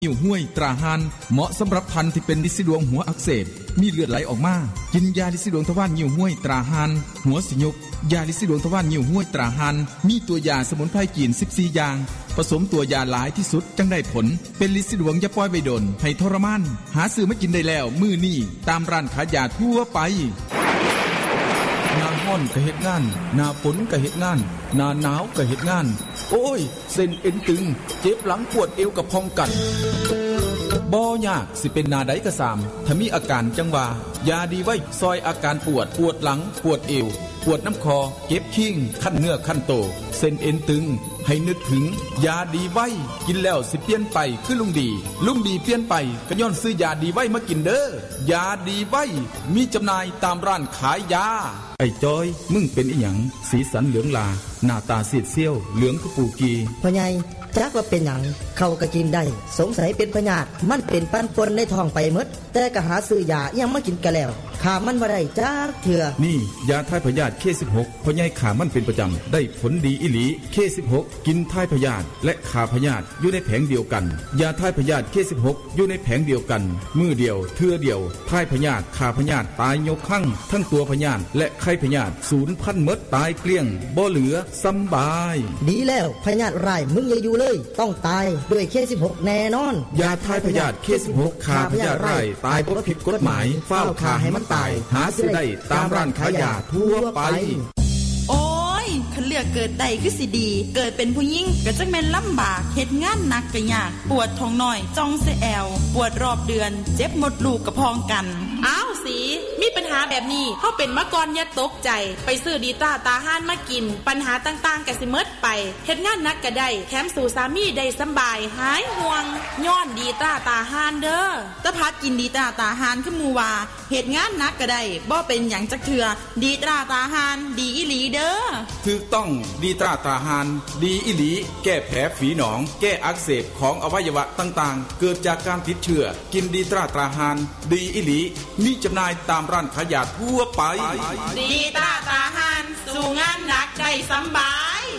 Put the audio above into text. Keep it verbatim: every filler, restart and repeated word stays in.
นิ่วห้วยตราหานเหมาะสำหรับพันธุ์ที่เป็นลินสีดวงหัวอักเสบมีเลือดไหลออกมากินยาลินสีดวงทวารนิ่วห้วยตราหานหัวสิยุกยาลินสีดวงทวารนิ่วห้วยตราหานมีตัวยาสมุนไพรจีนสิบสี่อย่างผสมตัวยาหลายที่สุดจังได้ผลเป็นลินสีดวงอย่าปล่อยไว้ดนให้ทรมานหาซื้อมากินได้แล้วมื้อนี้ตามร้านขายยาทั่วไปหน้าร้อนก็เฮ็ดงานหน้าฝนก็เฮ็ดงานหน้าหนาวก็เฮ็ดงานโอ้ยเส้นเอ็นตึงเจ็บหลังปวดเอวกับพองกันบ่ยากสิเป็นนาใดก็สามถ้ามีอาการจังว่ายาดีไว้ซอยอาการปวดปวดหลังปวดเอวปวดน้ำคอเจ็บขิ้งขั้นเนื้อขั้นโตเส้นเอ็นตึงให้นึกถึงยาดีไว้กินแล้วสิเปลี่ยนไปคือลุงดีลุงดีเปลี่ยนไปก็ย้อนซื้อยาดีไว้มากินเด้อยาดีไว้มีจำหน่ายตามร้านขายยาไอ้จอยมึงเป็นอีหยังสีสันเหลืองลาหน้าตาซีดเซียวเหลืองกระปูกีพ่อใหญ่จักว่าเป็นหยังเขาก็กินได้สงสัยเป็นพยาธิมันเป็นปั้นปนในท้องไปหมดแต่ก็หาซื้อยายังมากินกันแล้วขามันบ่ได้จักเถื่อนี่ยาทายพยาธิ เค สิบหก พ่อใหญ่ขามันเป็นประจำได้ผลดีอีหลี เค สิบหก กินทายพยาธิและขาพยาธิอยู่ในแผงเดียวกันยาทายพยาธิ เค สิบหก อยู่ในแผงเดียวกันมือเดียวเทื่อเดียวทายพยาธิขาพยาธิตายยกครั้งทั้งตัวพยาธิและไข้พยาธิสูญพันธุ์หมดตายเกลี้ยงบ่เหลือสำบายดีแล้วพยาธิร้ายมึงอย่าอยู่เลยต้องตายด้วย เค สิบหก แน่นอนยาทายพยาธิ เค สิบหก ขาพยาธิร้ายตายบ่ผิดกฎหมายเฝ้าฆ่าให้มันตายหาซื้อได้ตามร้านขายยาทั่วไปโอ้ยคันเลือกเกิดได้คือสิดีเกิดเป็นผู้หญิงก็จักแม่นลำบากเฮ็ดงานหนักก็ยากปวดท้องน้อยจ้องเสแอวปวดรอบเดือนเจ็บหมดลูกกระพองกันอ้าวสีมีปัญหาแบบนี้เฮาเป็นมาก่อนอย่าตกใจไปซื้อดีต้าตาห่านมากินปัญหาต่างๆก็สิหมดไปเฮ็ดงานหนักก็ได้แถมสู่สามีได้สบายหายห่วงย้อนดีต้าตาห่านเด้อตะพัดกินดีต้าตาห่านคือหมู่ว่าเฮ็ดงานหนักก็ได้บ่เป็นหยังจักเทื่อดีต้าตาห่านดีอีหลีเด้อถูกต้องดีต้าตาห่านดีอีหลีแก้แผลฝีหนองแก้อักเสบของอวัยวะต่างๆเกิดจากการติดเชื้อกินดีต้าตาห่านดีอีหลีมีจำหน่ายตามร้านขายยาทั่วไปดีต้าตาห่านสู่งานหนักได้สบา